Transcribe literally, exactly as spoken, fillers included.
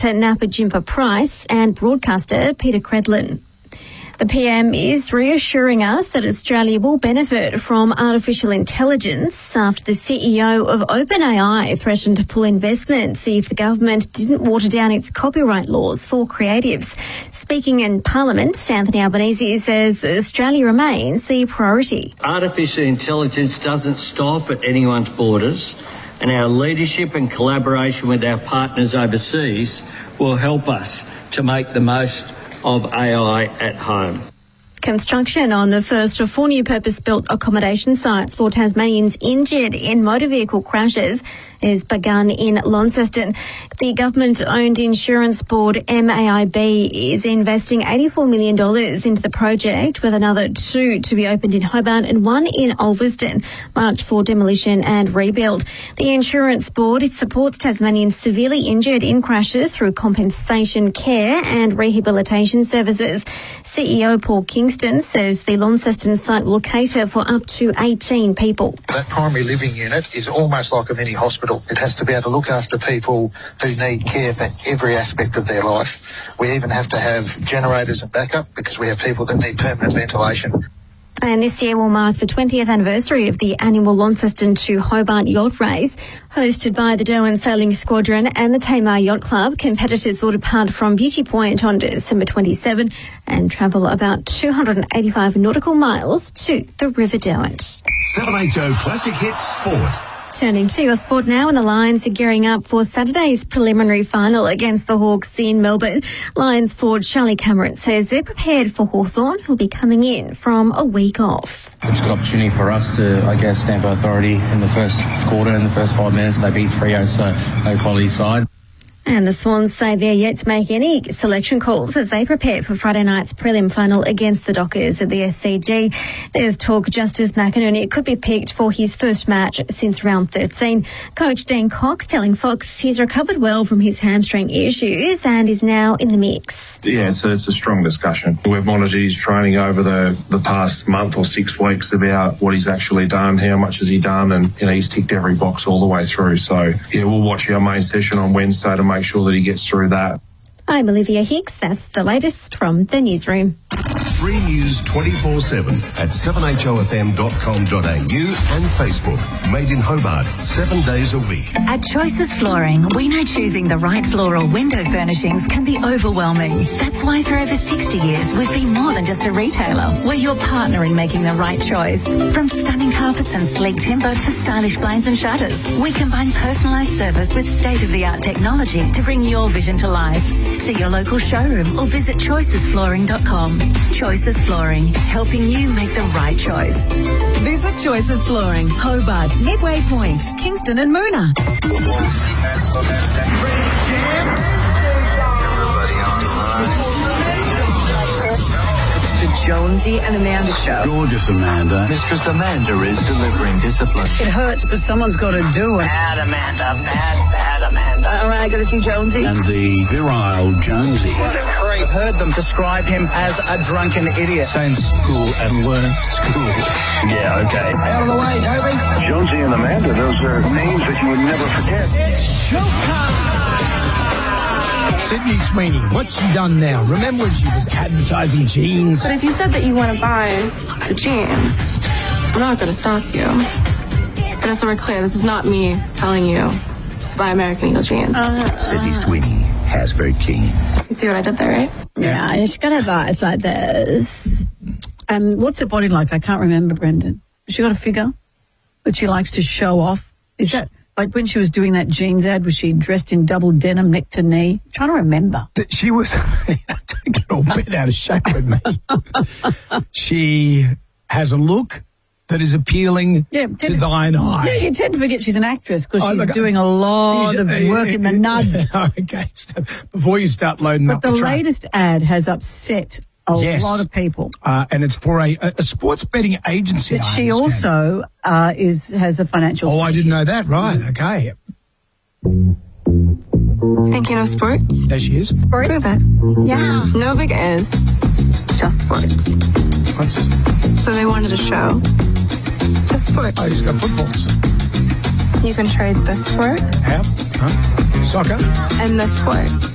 Napa Jimpa Price and broadcaster Peter Credlin. The P M is reassuring us that Australia will benefit from artificial intelligence after the C E O of OpenAI threatened to pull investments if the government didn't water down its copyright laws for creatives. Speaking in Parliament, Anthony Albanese says Australia remains the priority. Artificial intelligence doesn't stop at anyone's borders, and our leadership and collaboration with our partners overseas will help us to make the most of A I at home. Construction on the first of four new purpose-built accommodation sites for Tasmanians injured in motor vehicle crashes is begun in Launceston. The government-owned insurance board M A I B is investing eighty-four million dollars into the project, with another two to be opened in Hobart and one in Ulverston, marked for demolition and rebuild. The insurance board it supports Tasmanians severely injured in crashes through compensation care and rehabilitation services. C E O Paul Kingston says the Launceston site will cater for up to eighteen people. That primary living unit is almost like a mini hospital. It has to be able to look after people who need care for every aspect of their life. We even have to have generators and backup because we have people that need permanent ventilation. And this year will mark the twentieth anniversary of the annual Launceston to Hobart Yacht Race. Hosted by the Derwent Sailing Squadron and the Tamar Yacht Club, competitors will depart from Beauty Point on December twenty-seventh and travel about two hundred eighty-five nautical miles to the River Derwent. seven H O Classic Hits Sport. Turning to your sport now, and the Lions are gearing up for Saturday's preliminary final against the Hawks in Melbourne. Lions forward Charlie Cameron says they're prepared for Hawthorn, who'll be coming in from a week off. It's a good opportunity for us to, I guess, stamp authority in the first quarter, in the first five minutes. They beat three oh, so no quality side. And the Swans say they're yet to make any selection calls as they prepare for Friday night's prelim final against the Dockers at the S C G. There's talk Justice McInerney could be picked for his first match since round thirteen. Coach Dean Cox telling Fox he's recovered well from his hamstring issues and is now in the mix. Yeah, so it's a strong discussion. We've monitored his training over the, the past month or six weeks about what he's actually done, how much has he done, and you know he's ticked every box all the way through. So yeah, we'll watch our main session on Wednesday to make sure that he gets through that. I'm Olivia Hicks. That's the latest from the newsroom. Free news twenty-four seven at seven h o f m dot com dot a u and Facebook. Made in Hobart, seven days a week. At Choices Flooring, we know choosing the right floor or window furnishings can be overwhelming. That's why for over sixty years, we've been more than just a retailer. We're your partner in making the right choice. From stunning carpets and sleek timber to stylish blinds and shutters, we combine personalised service with state-of-the-art technology to bring your vision to life. See your local showroom or visit choices flooring dot com. Choices Flooring, helping you make the right choice. Visit Choices Flooring, Hobart, Midway Point, Kingston and Moona. The Jonesy and Amanda Show. Gorgeous Amanda. Mistress Amanda is delivering discipline. It hurts, but someone's got to do it. Bad Amanda, bad, bad Amanda. All right, I got to see Jonesy. And the virile Jonesy. I've heard them describe him as a drunken idiot. Stay in school and learn school. Yeah, okay. Out of the way, Toby. Jonesy and Amanda, those are names that you would never forget. It's showtime! Sydney Sweeney, what's she done now? Remember when she was advertising jeans? But if you said that you want to buy the jeans, I'm not going to stop you. But just so we're clear, this is not me telling you to buy American Eagle jeans. Uh, Sydney Sweeney has very jeans. You see what I did there, right? Yeah, she's got her eyes like this. Um, what's her body like? I can't remember, Brendan. Has she got a figure that she likes to show off? Is that... Like when she was doing that jeans ad, was she dressed in double denim neck to knee? I'm trying to remember. She was, don't get all bent out of shape with me. She has a look that is appealing yeah, to thine eye. Yeah, you tend to forget she's an actress because oh, she's look, doing a lot of uh, work uh, in the nuds. Okay, before you start loading but up the the truck. latest ad has upset a yes. lot of people. Uh, and it's for a, a sports betting agency. But I she understand. also uh, is has a financial... Oh, I didn't know that. Right, okay. Thinking of sports? There she is. Sport? Prove it. Yeah. No big is. Just sports. What's... So they wanted a show. Just sports. Oh, he's got footballs. You can trade this sport. How? Huh? Soccer? And this sport.